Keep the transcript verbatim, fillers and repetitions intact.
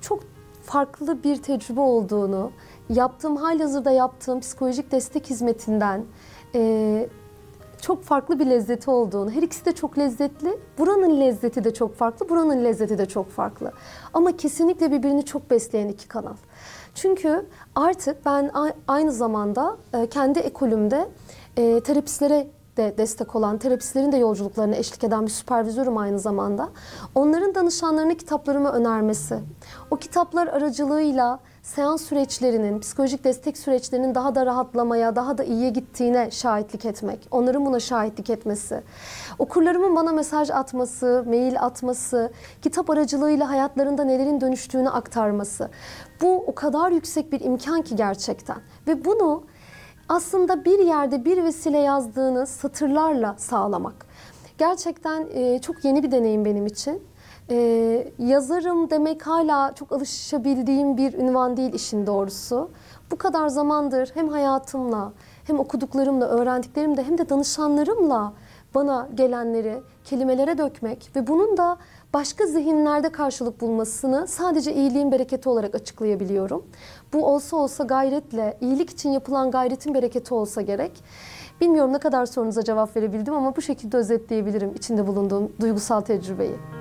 çok farklı bir tecrübe olduğunu, yaptığım, halihazırda yaptığım psikolojik destek hizmetinden e, çok farklı bir lezzeti olduğunu, her ikisi de çok lezzetli, buranın lezzeti de çok farklı, buranın lezzeti de çok farklı. Ama kesinlikle birbirini çok besleyen iki kanal. Çünkü artık ben aynı zamanda kendi ekolümde e, terapistlere de destek olan, terapistlerin de yolculuklarına eşlik eden bir süpervizörüm aynı zamanda. Onların danışanlarına kitaplarımı önermesi, o kitaplar aracılığıyla seans süreçlerinin, psikolojik destek süreçlerinin daha da rahatlamaya, daha da iyiye gittiğine şahitlik etmek, onların buna şahitlik etmesi, okurlarımın bana mesaj atması, mail atması, kitap aracılığıyla hayatlarında nelerin dönüştüğünü aktarması. Bu o kadar yüksek bir imkan ki gerçekten. Ve bunu aslında bir yerde bir vesile yazdığınız satırlarla sağlamak. Gerçekten e, çok yeni bir deneyim benim için. E, yazarım demek hala çok alışabildiğim bir ünvan değil işin doğrusu. Bu kadar zamandır hem hayatımla, hem okuduklarımla, öğrendiklerimle, hem de danışanlarımla bana gelenleri kelimelere dökmek ve bunun da başka zihinlerde karşılık bulmasını sadece iyiliğin bereketi olarak açıklayabiliyorum. Bu olsa olsa gayretle, iyilik için yapılan gayretin bereketi olsa gerek. Bilmiyorum ne kadar sorunuza cevap verebildim ama bu şekilde özetleyebilirim içinde bulunduğum duygusal tecrübeyi.